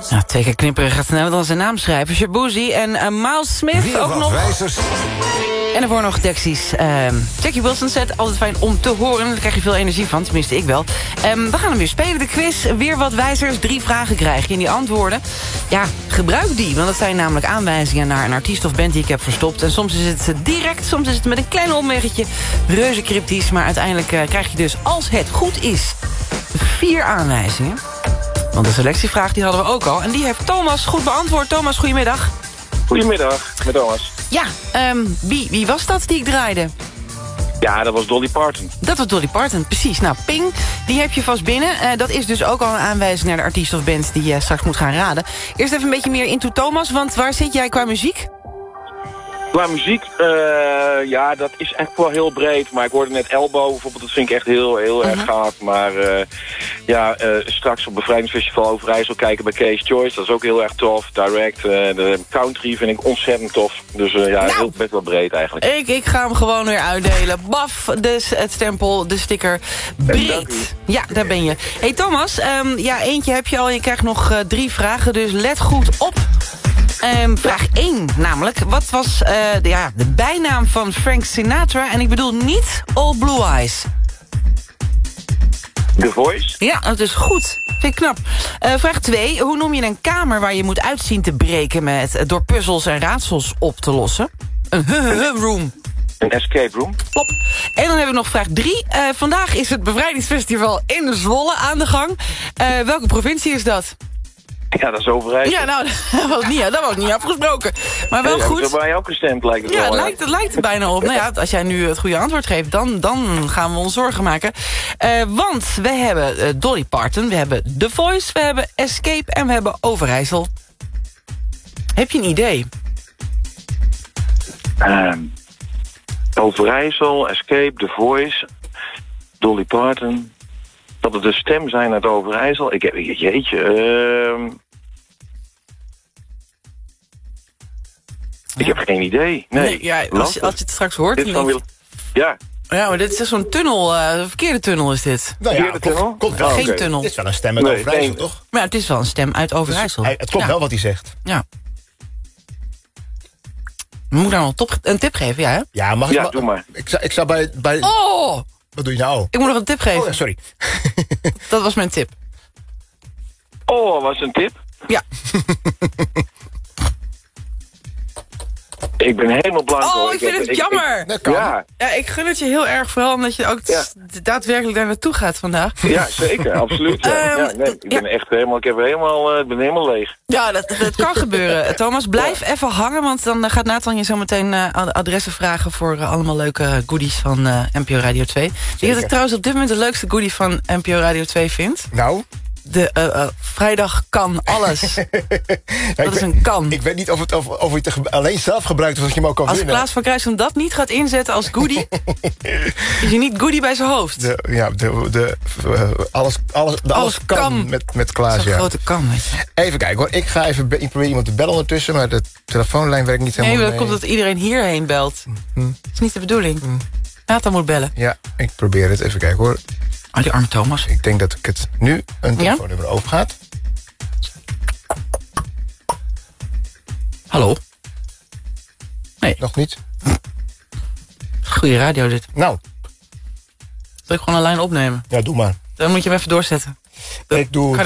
Nou, 2 keer knipperen gaat sneller dan zijn naam schrijven. Shaboozey en Miles Smith Weer ook wat nog. wijzers. En ervoor nog Dexys. Jackie Wilson zet altijd fijn om te horen. Daar krijg je veel energie van, tenminste ik wel. We gaan hem weer spelen, de quiz. Weer wat wijzers, 3 vragen krijg je. En die antwoorden, ja, gebruik die. Want dat zijn namelijk aanwijzingen naar een artiest of band die ik heb verstopt. En soms is het direct, soms is het met een klein omweggetje. Reuze cryptisch, maar uiteindelijk krijg je dus, als het goed is, 4 aanwijzingen. Want de selectievraag die hadden we ook al. En die heeft Thomas goed beantwoord. Thomas, goedemiddag. Goedemiddag, met Thomas. Ja, wie was dat die ik draaide? Ja, dat was Dolly Parton. Dat was Dolly Parton, precies. Nou, Ping, die heb je vast binnen. Dat is dus ook al een aanwijzing naar de artiest of band die je straks moet gaan raden. Eerst even een beetje meer into Thomas, want waar zit jij qua muziek? Qua muziek, ja, dat is echt wel heel breed. Maar ik hoorde net Elbow bijvoorbeeld, dat vind ik echt heel erg gaaf. Maar straks op Bevrijdingsfestival Overijssel kijken bij Case Choice. Dat is ook heel erg tof. Direct, de country vind ik ontzettend tof. Dus heel best wel breed eigenlijk. Ik ga hem gewoon weer uitdelen. Baf, dus het stempel, de sticker. Breed. Ja, daar ben je. Hey Thomas, eentje heb je al. Je krijgt nog 3 vragen, dus let goed op. Vraag 1 namelijk. Wat was de bijnaam van Frank Sinatra? En ik bedoel niet All Blue Eyes. The Voice? Ja, dat is goed. Vind ik knap. Vraag 2. Hoe noem je een kamer waar je moet uitzien te breken... door puzzels en raadsels op te lossen? Een room. Een escape room. Klop. En dan hebben we nog vraag 3. Vandaag is het Bevrijdingsfestival in Zwolle aan de gang. Welke provincie is dat? Ja, dat is Overijssel. Ja, nou, dat was niet afgesproken. Maar wel goed. Dat bij jou ook gestemd, lijkt het ja, wel. Het lijkt er bijna op. Nou ja, als jij nu het goede antwoord geeft, dan gaan we ons zorgen maken. Want we hebben Dolly Parton, we hebben The Voice, we hebben Escape en we hebben Overijssel. Heb je een idee? Overijssel, Escape, The Voice, Dolly Parton... Dat het de stem zijn uit Overijssel. Ik heb, ik heb geen idee. Nee, ja, als je het straks hoort... Ja. Ja, maar dit is zo'n tunnel, een verkeerde tunnel is dit. Nou ja, komt wel. Geen tunnel. Dit is wel een stem uit Overijssel, toch? Maar ja, het is wel een stem uit Overijssel. Dus het klopt wel wat hij zegt. Ja. Moet nou een tip geven, ja hè? Ja, mag ik? Ja, doe maar. Ik zou bij... Oh! Wat doe je nou? Ik moet nog een tip geven. Oh ja, sorry. Dat was mijn tip. Oh, was een tip? Ja. Ik ben helemaal blank. Oh, ik vind het jammer. Dat kan. Ja, ik gun het je heel erg, vooral omdat je ook daadwerkelijk daar naartoe gaat vandaag. ja, zeker, absoluut. Ja. Ik ben echt helemaal, ik ben helemaal leeg. Ja, dat kan gebeuren. Thomas, blijf even hangen, want dan gaat Nathan je zo meteen adressen vragen voor allemaal leuke goodies van NPO Radio 2. Weet je wat ik trouwens op dit moment de leukste goodie van NPO Radio 2 vind? Nou? De vrijdag kan alles. Dat is een kan. Ik weet niet of je het alleen zelf gebruikt of dat je hem ook kan winnen. Als Klaas van Kruijsen dat niet gaat inzetten als goodie... is hij niet goodie bij zijn hoofd. Alles kan met Klaas, Zo'n grote kan, weet je. Even kijken hoor. Ik ga even proberen iemand te bellen ondertussen... maar de telefoonlijn werkt niet helemaal mee. Nee, dat komt dat iedereen hierheen belt. Dat is niet de bedoeling. Nathan moet bellen. Ja, ik probeer het. Even kijken hoor. Oh, die arme Thomas. Ik denk dat ik het nu een telefoonnummer overgaat. Hallo? Nee. Nog niet? Goeie radio dit. Nou. Zal ik gewoon een lijn opnemen? Ja, doe maar. Dan moet je hem even doorzetten. Ik doe